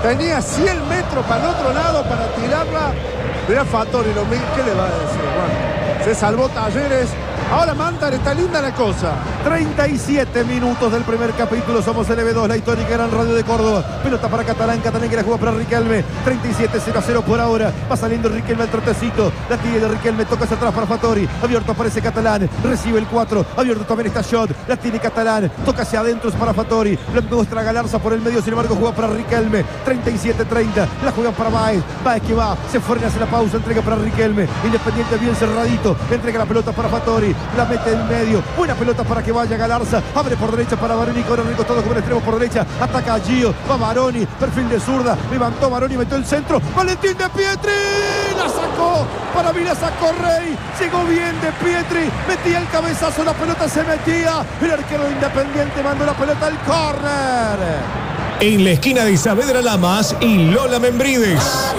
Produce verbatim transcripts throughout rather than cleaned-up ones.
Tenía cien metros para el otro lado para tirarla. Mira Fattori, lo mismo. ¿Qué le va a decir? Bueno, se salvó Talleres. Ahora Mantar, está linda la cosa. treinta y siete minutos del primer capítulo. Somos L B dos, la histórica gran radio de Córdoba. Pelota para Catalán, Catalán que la juega para Riquelme. treinta y siete cero a cero por ahora. Va saliendo Riquelme al trotecito. La tira de Riquelme, toca hacia atrás para Fattori. Abierto aparece Catalán, recibe el cuatro. Abierto también está Shot. La tiene Catalán, toca hacia adentro, es para Fattori. La muestra Galarza por el medio, sin embargo juega para Riquelme. treinta y siete treinta. La juega para Baez. Baez que va, se frena, hace la pausa, entrega para Riquelme. Independiente bien cerradito. Entrega la pelota para Fattori. La mete en medio. Buena pelota para que vaya Galarza. Abre por derecha para Baroni. Ahora recostado como el extremo por derecha. Ataca a Gio. Va Baroni. Perfil de zurda. Levantó Baroni. Metió el centro. Valentín De Pietri. La sacó. Para mí la sacó Rey. Llegó bien De Pietri. Metía el cabezazo. La pelota se metía. El arquero de Independiente mandó la pelota al córner. En la esquina de Saavedra Lamas y Lola Membrives.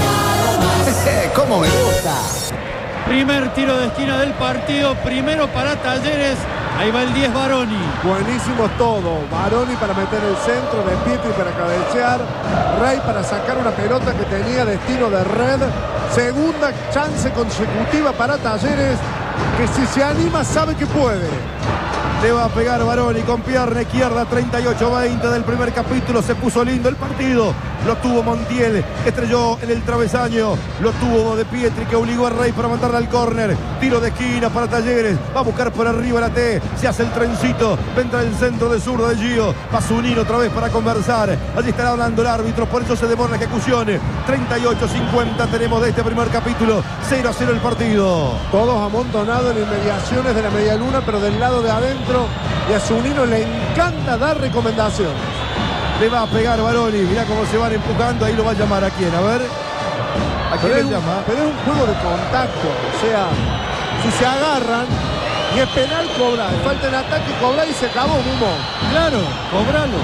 ¿Cómo me gusta? Primer tiro de esquina del partido, primero para Talleres. Ahí va el diez Baroni. Buenísimo todo. Baroni para meter el centro, De Pietri para cabecear, Rey para sacar una pelota que tenía destino de red. Segunda chance consecutiva para Talleres, que si se anima sabe que puede. Le va a pegar Baroni con pierna izquierda. Treinta y ocho veinte del primer capítulo. Se puso lindo el partido. Lo tuvo Montiel, que estrelló en el travesaño. Lo tuvo De Pietri, que obligó a Rey para mandarla al córner. Tiro de esquina para Talleres. Va a buscar por arriba la T. Se hace el trencito. Vendrá el centro de zurda de Gio. Va Zunino otra vez para conversar. Allí estará hablando el árbitro. Por eso se demora la ejecución. treinta y ocho cincuenta tenemos de este primer capítulo. cero a cero el partido. Todos amontonados en inmediaciones de la medialuna, pero del lado de adentro. Y a Zunino le encanta dar recomendaciones. Le va a pegar Baroni. Mirá cómo se van empujando. Ahí lo va a llamar a quién. A ver. ¿A quién le llama? Pero es un juego de contacto. O sea, si se agarran y es penal, cobra. Falta el ataque, cobra y se acabó, Mumo. Claro, cobralo.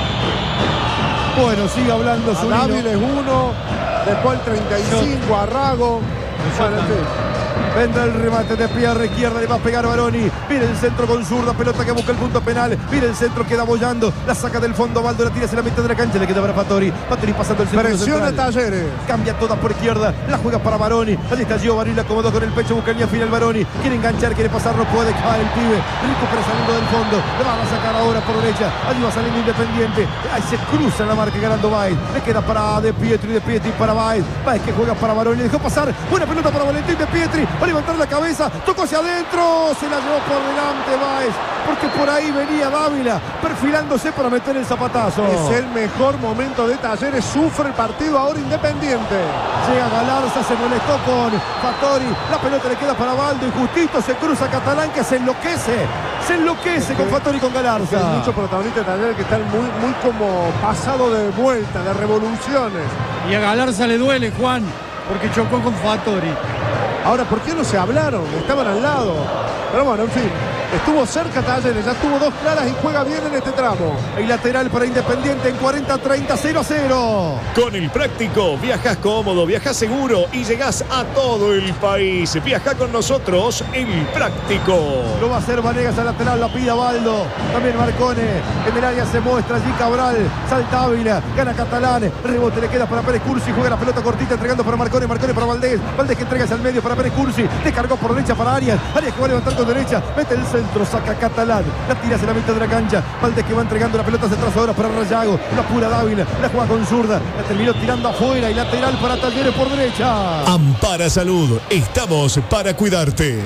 Bueno, sigue hablando Zunino. Dávila es uno. Después el treinta y cinco, Arrago. Bueno, en fin. Vendrá el remate de pierna izquierda, le va a pegar Baroni. Viene el centro con zurda, pelota que busca el punto penal. Viene el centro, queda bollando. La saca del fondo, Baldo la tira hacia la mitad de la cancha. Le queda para Fattori. Fattori pasando el centro. Presiona Talleres. Cambia toda por izquierda. La juega para Baroni. Allí está Gio Baroni, la acomodó con el pecho. Busca el día final Baroni. Quiere enganchar, quiere pasar, no puede. Cae el pibe. Rico pero saliendo del fondo. Le van a sacar ahora por derecha. Allí va saliendo Independiente. Ahí se cruza la marca ganando Baez. Le queda para De Pietri, De Pietri para Baez. Baez que juega para Baroni. Le dejó pasar. Buena pelota para Valentín De Pietri. Va a levantar la cabeza. Tocó hacia adentro. Se la llevó por delante Baez. Porque por ahí venía Dávila perfilándose para meter el zapatazo. Es el mejor momento de Talleres. Sufre el partido ahora Independiente. Llega Galarza, se molestó con Fattori. La pelota le queda para Baldo y justito se cruza Catalán, que se enloquece. Se enloquece con Fattori y con Galarza. Hay muchos protagonistas de Talleres que están muy, muy como pasado de vuelta, de revoluciones. Y a Galarza le duele, Juan, porque chocó con Fattori. Ahora, ¿por qué no se hablaron? Estaban al lado. Pero bueno, en fin. Estuvo cerca Talleres, ya tuvo dos claras y juega bien en este tramo. El lateral para Independiente en cuarenta treinta, cero a cero. Con el Práctico viajas cómodo, viajas seguro y llegás a todo el país. Viaja con nosotros, el Práctico. Lo va a hacer Vanegas al lateral, la pida Baldo. También Marcone. En el área se muestra allí Cabral. Salta Ávila, gana Catalán. Rebote le queda para Pérez Cursi. Juega la pelota cortita entregando para Marcone. Marcone para Valdés. Valdés que entrega hacia el medio para Pérez Cursi. Descargó por derecha para Arias. Arias que va a levantar con derecha. Mete el centro, saca Catalán. La tira hacia la mitad de la cancha. Valdés que va entregando la pelota hacia atrás ahora para Rayago. La pura Dávila. La juega con zurda. La terminó tirando afuera y lateral para Talleres por derecha. Ampara Salud. Estamos para cuidarte.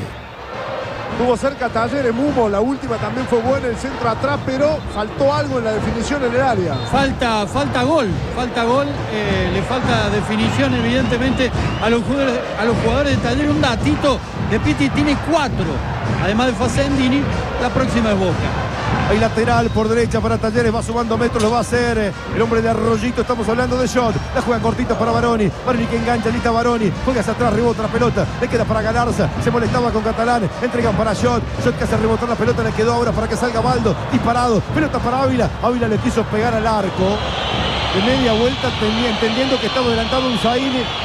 Tuvo cerca Talleres, Mumo, la última también fue buena, el centro atrás, pero faltó algo en la definición en el área. Falta, falta gol, falta gol, eh, le falta definición evidentemente a los jugadores, a los jugadores de Talleres. Un datito, De Pietri tiene cuatro, además de Facendini, la próxima es Boca. Hay lateral por derecha para Talleres, va sumando metros, lo va a hacer el hombre de Arroyito, estamos hablando de Shot. La juega cortita para Baroni, Baroni que engancha, lista Baroni, juega hacia atrás, rebota la pelota, le queda para Galarza, se molestaba con Catalán, entregan para Shot, Shot que hace rebotar la pelota, le quedó ahora para que salga Baldo, disparado, pelota para Ávila, Ávila le quiso pegar al arco, de media vuelta, entendiendo que estaba adelantado Unzaini,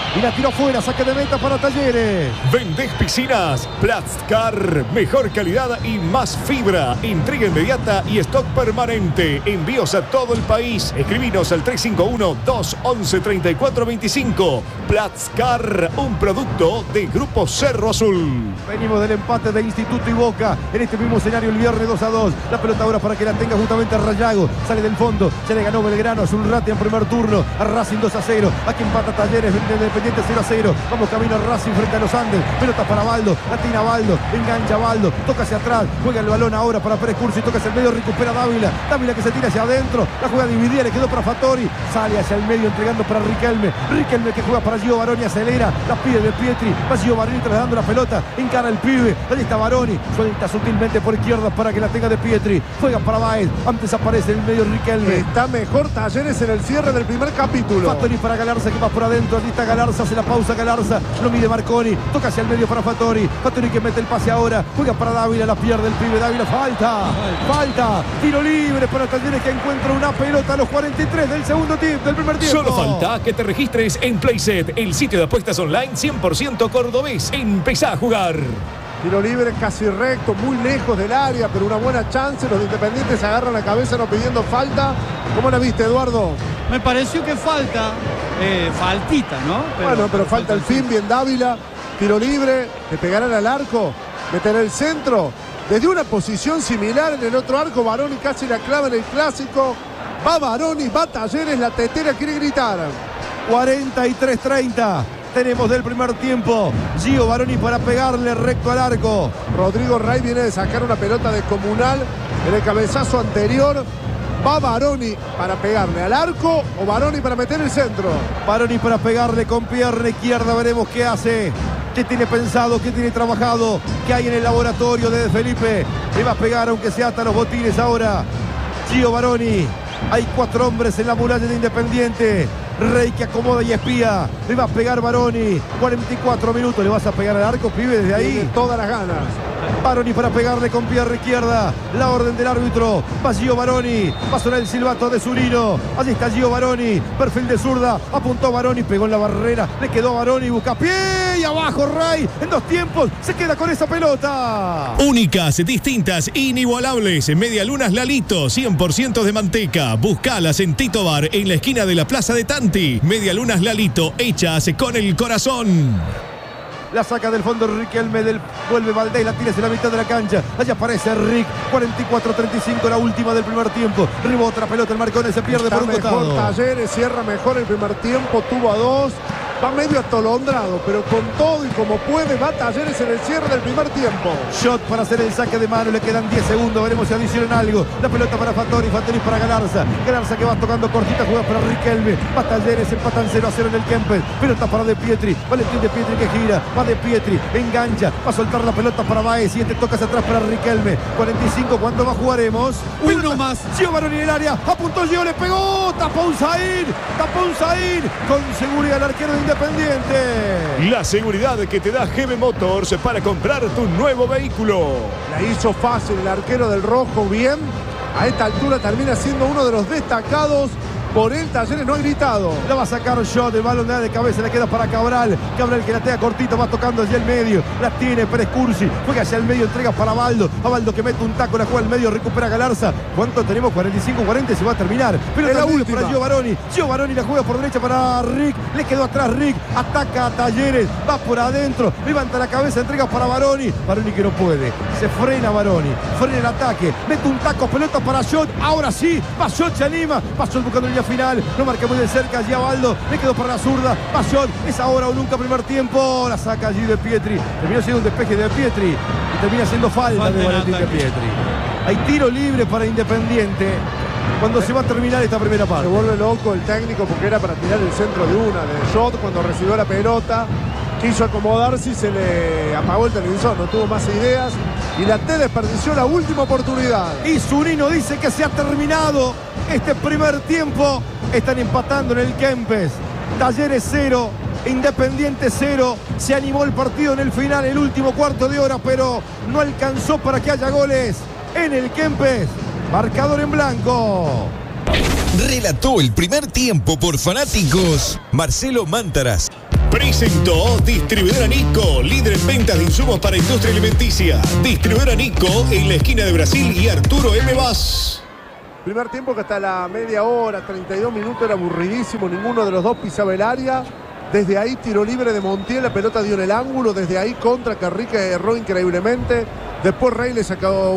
y la tiró fuera. Saque de meta para Talleres. ¿Vendés piscinas? Plastcar. Mejor calidad y más fibra. Entrega inmediata y stock permanente. Envíos a todo el país. Escribinos al tres cinco uno, dos once, treinta y cuatro veinticinco. Plastcar, un producto de Grupo Cerro Azul. Venimos del empate de Instituto y Boca en este mismo escenario el viernes dos a dos. La pelota ahora para que la tenga justamente Rayago. Sale del fondo. Se le ganó Belgrano. Azulrati en primer turno. A Racing dos a cero. Aquí empata Talleres. Independiente cero a cero. Vamos camino a Racing frente a los Andes. Pelota para Baldo. Latina Baldo. Engancha Baldo. Toca hacia atrás. Juega el balón ahora para Pérez Cursi. Toca hacia el medio. Recupera Dávila. Dávila que se tira hacia adentro. La juega dividida. Le quedó para Fattori. Sale hacia el medio entregando para Riquelme. Riquelme que juega para Gio Baroni. Acelera. La pide de Pietri. Va Gio Baroni trasladando la pelota. Encara el pibe. Ahí está Baroni. Suelta sutilmente por izquierda para que la tenga de Pietri. Juega para Baez. Antes aparece en el medio Riquelme. Está mejor Talleres en el cierre del primer capítulo. Fattori para Galarza que va por adentro. Allí está Galarza. Hace la pausa Galarza. Lo mide Marconi. Toca hacia el medio para Fattori. Fattori que mete el pase ahora. Juega para Dávila. La pierde el pibe. Dávila. Falta. Falta. Tiro libre para Talleres que encuentra una pelota a los cuarenta y tres del segundo tiempo. Del primer tiempo. Solo falta que te registres en Playset, el sitio de apuestas online cien por ciento cordobés. Empezá a jugar. Tiro libre casi recto, muy lejos del área, pero una buena chance. Los de Independientes agarran la cabeza no pidiendo falta. ¿Cómo la viste, Eduardo? Me pareció que falta, eh, faltita, ¿no? Pero, bueno, pero falta el fin, bien Dávila. Tiro libre, le pegarán al arco, meterá el centro. Desde una posición similar en el otro arco, Baroni casi la clava en el clásico. Va Baroni, va Talleres, la tetera quiere gritar. cuarenta y tres treinta. Tenemos del primer tiempo. Gio Baroni para pegarle recto al arco. Rodrigo Ray viene de sacar una pelota descomunal en el cabezazo anterior. Va Baroni para pegarle al arco o Baroni para meter el centro. Baroni para pegarle con pierna izquierda. Veremos qué hace. ¿Qué tiene pensado? ¿Qué tiene trabajado? ¿Qué hay en el laboratorio de Felipe? Le va a pegar aunque sea hasta los botines ahora. Gio Baroni. Hay cuatro hombres en la muralla de Independiente. Rey que acomoda y espía. Le va a pegar Baroni. cuarenta y cuatro minutos. ¿Le vas a pegar al arco, pibe, desde ahí? Tiene todas las ganas. Baroni para pegarle con pierna izquierda. La orden del árbitro. Va Gio Baroni. Va a sonar el silbato de Zurino. Allí está Gio Baroni. Perfil de zurda. Apuntó Baroni. Pegó en la barrera. Le quedó Baroni. Busca pie. Y abajo Ray. En dos tiempos. Se queda con esa pelota. Únicas, distintas, inigualables. Medialunas Lalito. cien por ciento de manteca. Buscalas en Tito Bar. En la esquina de la Plaza de Tanti. Medialunas Lalito. Hechas con el corazón. La saca del fondo Riquelme, del vuelve Valdés, la tira hacia la mitad de la cancha. Allá aparece Rick, cuarenta y cuatro treinta y cinco, la última del primer tiempo. Rebota la pelota, el Marcone se pierde Está por un mejor costado. Talleres, cierra mejor el primer tiempo, tuvo a dos. Va medio atolondrado, pero con todo y como puede, va Talleres en el cierre del primer tiempo. Shot para hacer el saque de mano, le quedan diez segundos, veremos si adicionan algo. La pelota para Fattori, Fattori para Galarza. Galarza que va tocando cortita, juega para Riquelme. Va Talleres, empatan cero a cero en el Kempes. Pelota para De Pietri, Valentín De Pietri que gira. Va De Pietri, engancha, va a soltar la pelota para Baez y este toca hacia atrás para Riquelme. cuarenta y cinco, ¿cuánto más jugaremos? Uno más. Gio Baroni en el área, apuntó Gio, le pegó, tapó un Zahir, tapó un Zahir. Con seguridad el arquero de Independiente. La seguridad que te da G B Motors para comprar tu nuevo vehículo. La hizo fácil el arquero del rojo, bien. A esta altura termina siendo uno de los destacados. Por él Talleres no ha gritado. La va a sacar Shot, el balón de cabeza le queda para Cabral. Cabral que la tea cortito, va tocando hacia el medio. La tiene Pérez Cursi, juega hacia el medio, entrega para Baldo. A Baldo que mete un taco, la juega al medio, recupera Galarza. ¿Cuánto tenemos? cuarenta y cinco cuarenta, se va a terminar. Pero es la última última. para Gio Baroni. Gio Baroni la juega por derecha para Rick. Le quedó atrás Rick. Ataca a Talleres. Va por adentro. Levanta la cabeza, entrega para Baroni. Baroni que no puede. Se frena Baroni. Frena el ataque. Mete un taco, pelota para Shot. Ahora sí. Va Shot, se anima. Va Shot buscando línea final. No marca muy de cerca allí a Baldo. Le quedó para la zurda. Va Shot. Es ahora o nunca primer tiempo. La saca allí De Pietri. Terminó siendo un despeje de De Pietri. Y termina siendo falta, falta de Valentín De Pietri. Hay tiro libre para Independiente cuando se va a terminar esta primera parte. Se vuelve loco el técnico porque era para tirar el centro de una, de Shot, cuando recibió la pelota. Quiso acomodarse y se le apagó el televisor, no tuvo más ideas. Y la T desperdició la última oportunidad. Y Zurino dice que se ha terminado este primer tiempo. Están empatando en el Kempes. Talleres cero, Independiente cero. Se animó el partido en el final, el último cuarto de hora, pero no alcanzó para que haya goles en el Kempes. Marcador en blanco. Relató el primer tiempo por fanáticos Marcelo Mántaras. Presentó Distribuidora Nico, líder en ventas de insumos para industria alimenticia. Distribuidora Nico en la esquina de Brasil y Arturo M. Vaz. Primer tiempo que hasta la media hora, treinta y dos minutos, era aburridísimo. Ninguno de los dos pisaba el área. Desde ahí tiro libre de Montiel, la pelota dio en el ángulo. Desde ahí contra Carrique erró increíblemente. Después Rey le sacó